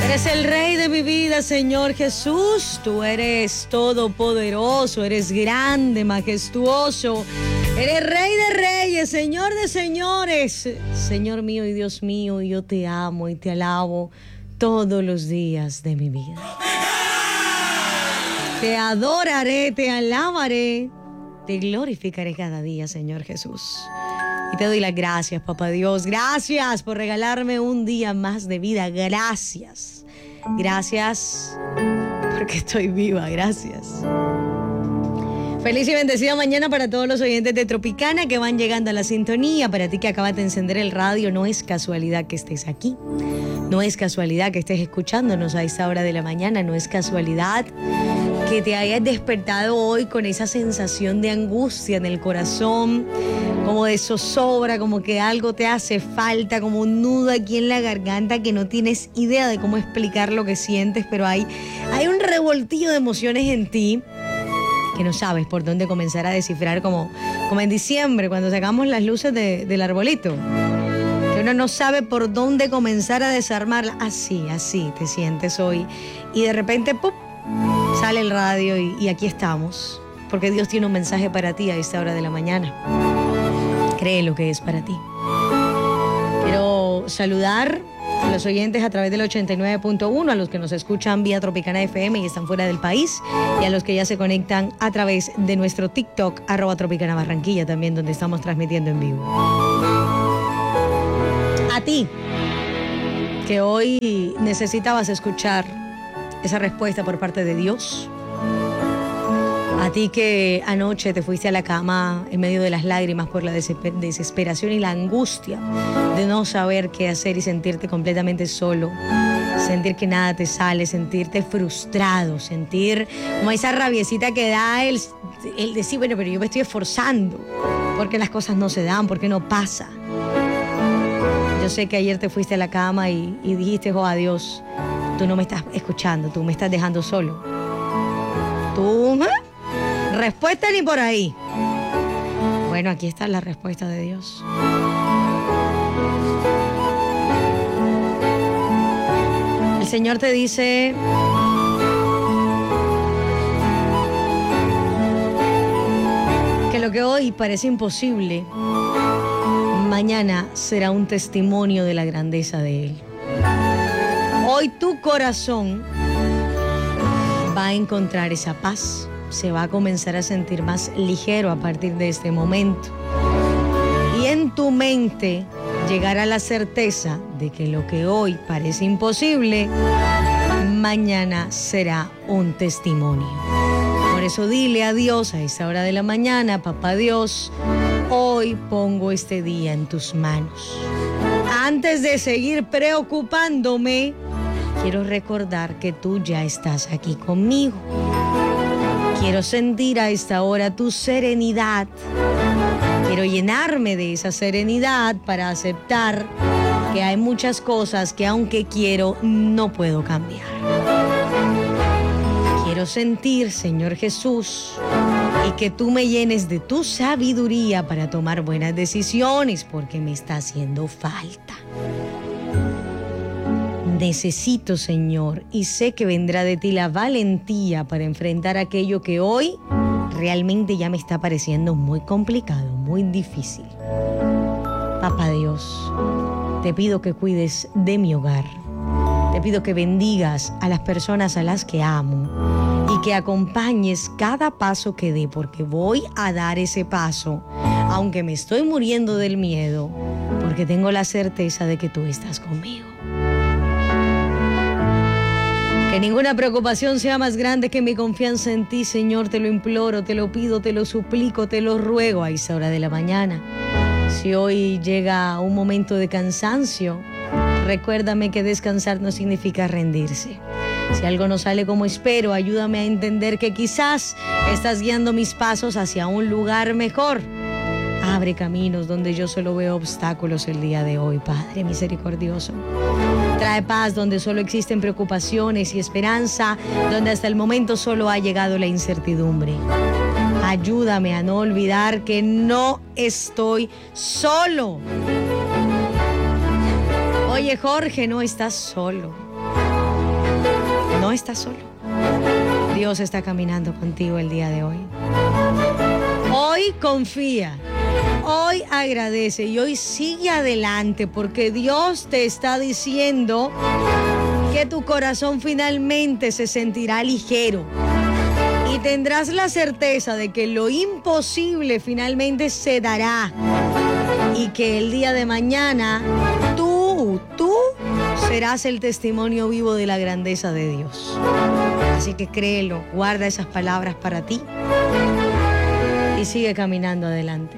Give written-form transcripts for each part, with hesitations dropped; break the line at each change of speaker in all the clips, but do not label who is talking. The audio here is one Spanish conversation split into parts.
Eres el Rey de mi vida, Señor Jesús. Tú eres todopoderoso, eres grande, majestuoso. Eres Rey de reyes, Señor de señores. Señor mío y Dios mío, yo te amo y te alabo todos los días de mi vida. Te adoraré, te alabaré, te glorificaré cada día, Señor Jesús. Y te doy las gracias, Papá Dios. Gracias por regalarme un día más de vida. Gracias. Gracias porque estoy viva. Gracias. Feliz y bendecida mañana para todos los oyentes de Tropicana que van llegando a la sintonía. Para ti que acabas de encender el radio, no es casualidad que estés aquí. No es casualidad que estés escuchándonos a esta hora de la mañana. No es casualidad que te hayas despertado hoy con esa sensación de angustia en el corazón, como de zozobra, como que algo te hace falta, como un nudo aquí en la garganta que no tienes idea de cómo explicar lo que sientes, pero hay un revoltillo de emociones en ti que no sabes por dónde comenzar a descifrar, como en diciembre cuando sacamos las luces del arbolito, que uno no sabe por dónde comenzar a desarmarla. Así te sientes hoy y de repente ¡pum!, sale el radio y aquí estamos, porque Dios tiene un mensaje para ti a esta hora de la mañana. Cree lo que es para ti. Quiero saludar a los oyentes a través del 89.1, a los que nos escuchan vía Tropicana FM y están fuera del país, y a los que ya se conectan a través de nuestro TikTok, @Tropicana Barranquilla, también donde estamos transmitiendo en vivo. A ti, que hoy necesitabas escuchar esa respuesta por parte de Dios. A ti que anoche te fuiste a la cama en medio de las lágrimas por la desesperación y la angustia de no saber qué hacer y sentirte completamente solo, sentir que nada te sale, sentirte frustrado, sentir como esa rabiecita que da el decir, bueno, pero yo me estoy esforzando, porque las cosas no se dan, porque no pasa. Yo sé que ayer te fuiste a la cama y dijiste, oh, adiós, tú no me estás escuchando, tú me estás dejando solo. Tú, respuesta ni por ahí. Bueno, aquí está la respuesta de Dios. El Señor te dice que lo que hoy parece imposible, mañana será un testimonio de la grandeza de Él. Hoy tu corazón va a encontrar esa paz, se va a comenzar a sentir más ligero a partir de este momento. Y en tu mente llegará la certeza de que lo que hoy parece imposible, mañana será un testimonio. Por eso dile a Dios a esta hora de la mañana, Papá Dios, hoy pongo este día en tus manos. Antes de seguir preocupándome, quiero recordar que tú ya estás aquí conmigo. Quiero sentir a esta hora tu serenidad. Quiero llenarme de esa serenidad para aceptar que hay muchas cosas que aunque quiero, no puedo cambiar. Quiero sentir, Señor Jesús, y que tú me llenes de tu sabiduría para tomar buenas decisiones, porque me está haciendo falta. Necesito, Señor, y sé que vendrá de ti la valentía para enfrentar aquello que hoy realmente ya me está pareciendo muy complicado, muy difícil. Papá Dios, te pido que cuides de mi hogar. Te pido que bendigas a las personas a las que amo y que acompañes cada paso que dé, porque voy a dar ese paso, aunque me estoy muriendo del miedo, porque tengo la certeza de que tú estás conmigo. Que ninguna preocupación sea más grande que mi confianza en ti, Señor. Te lo imploro, te lo pido, te lo suplico, te lo ruego a esa hora de la mañana. Si hoy llega un momento de cansancio, recuérdame que descansar no significa rendirse. Si algo no sale como espero, ayúdame a entender que quizás estás guiando mis pasos hacia un lugar mejor. Abre caminos donde yo solo veo obstáculos el día de hoy, Padre misericordioso. Trae paz donde solo existen preocupaciones y esperanza, donde hasta el momento solo ha llegado la incertidumbre. Ayúdame a no olvidar que no estoy solo. Oye, Jorge, no estás solo. No estás solo. Dios está caminando contigo el día de hoy. Hoy confía, hoy agradece y hoy sigue adelante porque Dios te está diciendo que tu corazón finalmente se sentirá ligero y tendrás la certeza de que lo imposible finalmente se dará y que el día de mañana tú serás el testimonio vivo de la grandeza de Dios. Así que créelo, guarda esas palabras para ti y sigue caminando adelante.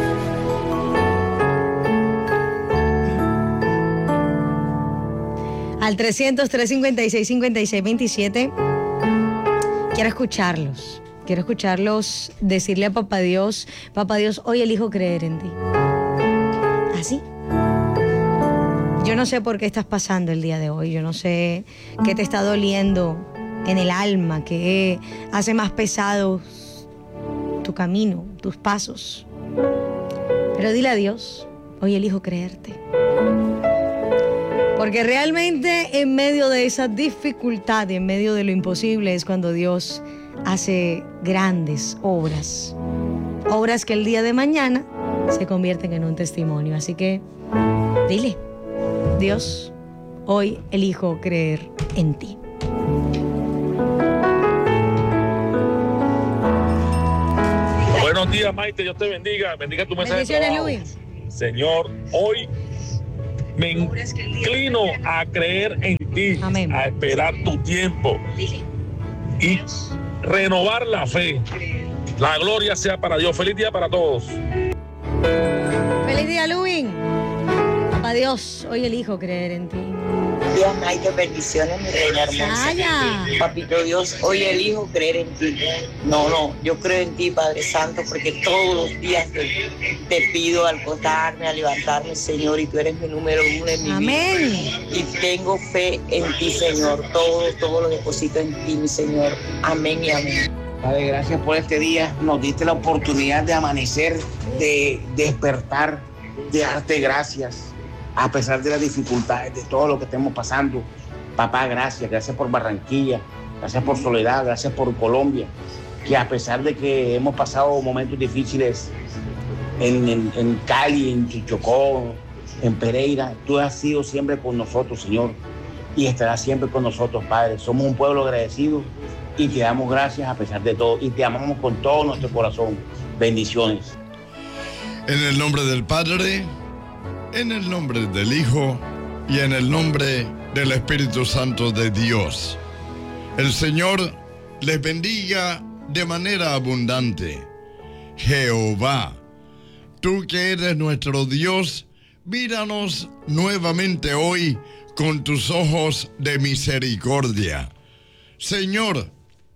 Al 300-356-5627 quiero escucharlos decirle a Papá Dios, hoy elijo creer en ti. Así. Yo no sé por qué estás pasando el día de hoy, yo no sé qué te está doliendo en el alma, que hace más pesado tu camino, tus pasos. Pero dile a Dios, hoy elijo creerte. Porque realmente en medio de esa dificultad, en medio de lo imposible, es cuando Dios hace grandes obras. Obras que el día de mañana se convierten en un testimonio. Así que dile, Dios, hoy elijo creer en ti.
Buenos días, Maite, Dios te bendiga. Bendiga tu mensaje de trabajo.
Luis.
Señor, hoy me inclino a creer en ti.
Amén.
A esperar tu tiempo y renovar la fe. La gloria sea para Dios. Feliz día para todos.
Feliz día, Luis. Papá Dios, hoy elijo creer en ti.
Dios, Maite, bendiciones, mi reina hermosa. Papito Dios, hoy elijo creer en ti. No, yo creo en ti, Padre Santo, porque todos los días te pido al acostarme, al levantarme, Señor, y tú eres mi número uno en mi
Amén.
vida. Y tengo fe en ti, Señor. Todo lo deposito en ti, mi Señor. Amén y amén.
Padre, gracias por este día. Nos diste la oportunidad de amanecer, de despertar, de darte gracias. A pesar de las dificultades, de todo lo que estemos pasando. Papá, gracias por Barranquilla, gracias por Soledad, gracias por Colombia, que a pesar de que hemos pasado momentos difíciles en Cali, en Chichocó, en Pereira, tú has sido siempre con nosotros, Señor, y estarás siempre con nosotros, Padre. Somos un pueblo agradecido y te damos gracias a pesar de todo, y te amamos con todo nuestro corazón. Bendiciones.
En el nombre del Padre, en el nombre del Hijo y en el nombre del Espíritu Santo de Dios. El Señor les bendiga de manera abundante. Jehová, tú que eres nuestro Dios, míranos nuevamente hoy con tus ojos de misericordia. Señor,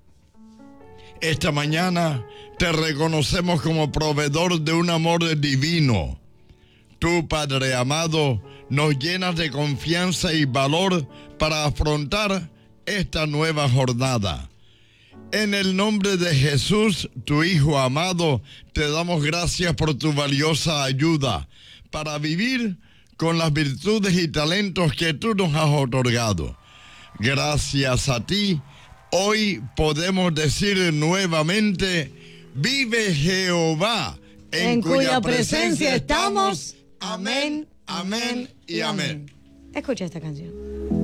esta mañana te reconocemos como proveedor de un amor divino. Tú, Padre amado, nos llenas de confianza y valor para afrontar esta nueva jornada. En el nombre de Jesús, tu Hijo amado, te damos gracias por tu valiosa ayuda para vivir con las virtudes y talentos que tú nos has otorgado. Gracias a ti, hoy podemos decir nuevamente, vive Jehová, en cuya presencia estamos. Amén, amén y amén.
Escucha esta canción.